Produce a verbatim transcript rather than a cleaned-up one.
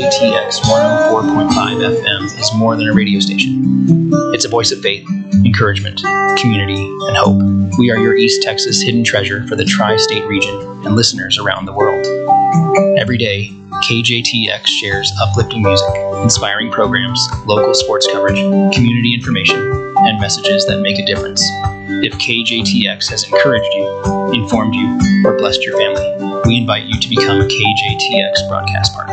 J T X one oh four point five F M is more than a radio station. It's a voice of faith, encouragement, community, and hope. We are your East Texas hidden treasure for the tri-state region and listeners around the world. Every day, K J T X shares uplifting music, inspiring programs, local sports coverage, community information, and messages that make a difference. If K J T X has encouraged you, informed you, or blessed your family, we invite you to become a K J T X broadcast partner.